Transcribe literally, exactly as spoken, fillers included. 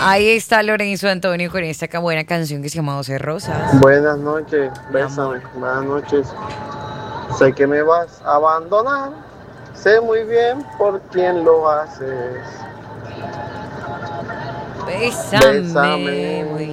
Ahí está Lorenzo Antonio con esta ca- buena canción que se llama doce Rosas. Buenas noches, Mi amor. bésame. Buenas noches. Sé que me vas a abandonar. Sé muy bien por quién lo haces. Bésame Bésame. muy